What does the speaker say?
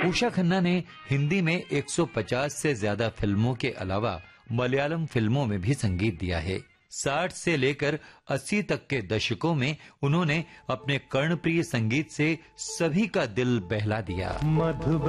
उषा खन्ना ने हिंदी में 150 से ज्यादा फिल्मों के अलावा मलयालम फिल्मों में भी संगीत दिया है। 60 से लेकर 80 तक के दशकों में उन्होंने अपने कर्णप्रिय संगीत से सभी का दिल बहला दिया।